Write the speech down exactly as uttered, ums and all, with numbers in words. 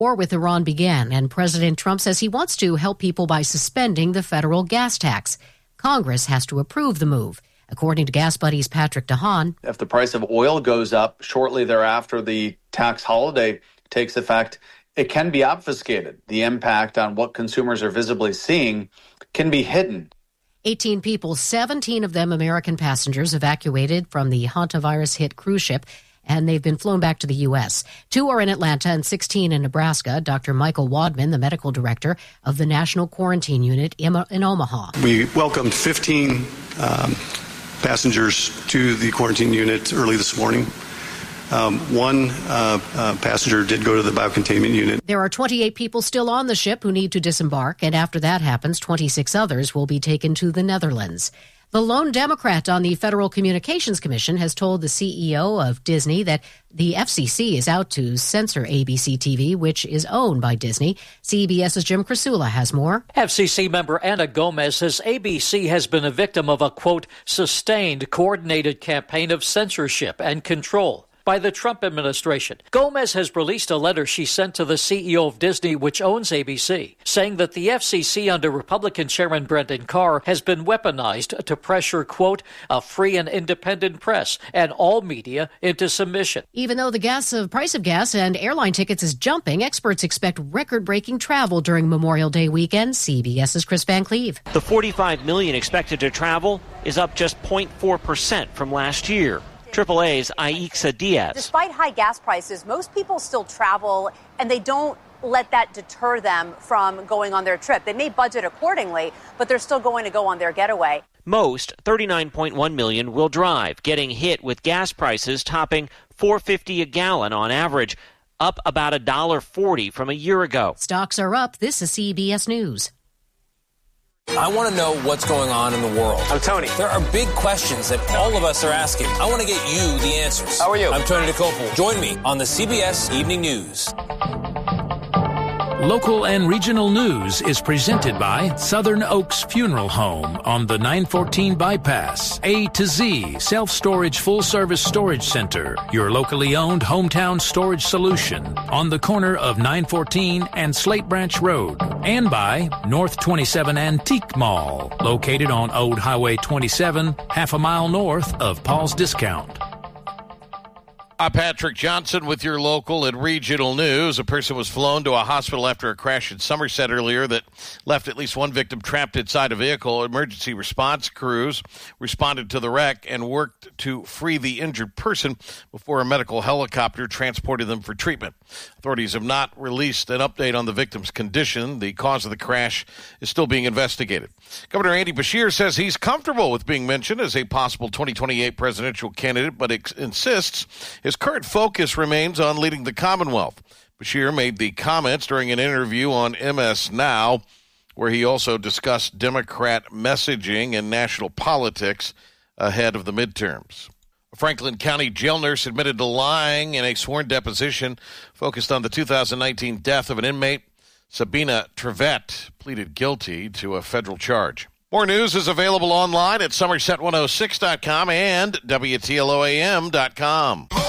War with Iran began, and President Trump says he wants to help people by suspending the federal gas tax. Congress has to approve the move. According to Gas Buddy's Patrick DeHaan, if the price of oil goes up shortly thereafter the tax holiday takes effect, it can be obfuscated. The impact on what consumers are visibly seeing can be hidden. eighteen people, seventeen of them American passengers, evacuated from the hantavirus-hit cruise ship, and they've been flown back to the U S. Two are in Atlanta and sixteen in Nebraska. Doctor Michael Wadman, the medical director of the National Quarantine Unit in Omaha. We welcomed fifteen um, passengers to the quarantine unit early this morning. Um, one uh, uh, passenger did go to the biocontainment unit. There are twenty-eight people still on the ship who need to disembark, and after that happens, twenty-six others will be taken to the Netherlands. The lone Democrat on the Federal Communications Commission has told the C E O of Disney that the F C C is out to censor A B C T V, which is owned by Disney. CBS's Jim Krasula has more. F C C member Anna Gomez says A B C has been a victim of a, quote, sustained, coordinated campaign of censorship and control by the Trump administration. Gomez has released a letter she sent to the C E O of Disney, which owns A B C, saying that the F C C under Republican Chairman Brendan Carr has been weaponized to pressure, quote, a free and independent press and all media into submission. Even though the gas of price of gas and airline tickets is jumping, experts expect record-breaking travel during Memorial Day weekend. CBS's Chris Van Cleve. The forty-five million expected to travel is up just zero point four percent from last year. triple A's Aixa Diaz. Despite high gas prices, most people still travel, and they don't let that deter them from going on their trip. They may budget accordingly, but they're still going to go on their getaway. Most, thirty-nine point one million, will drive, getting hit with gas prices topping four dollars and fifty cents a gallon on average, up about one dollar forty from a year ago. Stocks are up. This is C B S News. I want to know what's going on in the world. I'm Tony. There are big questions that all of us are asking. I want to get you the answers. How are you? I'm Tony DeCopel. Join me on the C B S Evening News. Local and regional news is presented by Southern Oaks Funeral Home on the nine fourteen bypass. A to Z Self-Storage Full-Service Storage Center, your locally owned hometown storage solution on the corner of nine fourteen and Slate Branch Road. And by North twenty-seven Antique Mall, located on Old Highway twenty-seven, half a mile north of Paul's Discount. I'm Patrick Johnson with your local and regional news. A person was flown to a hospital after a crash in Somerset earlier that left at least one victim trapped inside a vehicle. Emergency response crews responded to the wreck and worked to free the injured person before a medical helicopter transported them for treatment. Authorities have not released an update on the victim's condition. The cause of the crash is still being investigated. Governor Andy Beshear says he's comfortable with being mentioned as a possible twenty twenty-eight presidential candidate, but ex- insists his current focus remains on leading the Commonwealth. Beshear made the comments during an interview on M S Now, where he also discussed Democrat messaging and national politics ahead of the midterms. A Franklin County jail nurse admitted to lying in a sworn deposition focused on the two thousand nineteen death of an inmate. Sabina Trevette pleaded guilty to a federal charge. More news is available online at Somerset one oh six dot com and W T L O A M dot com.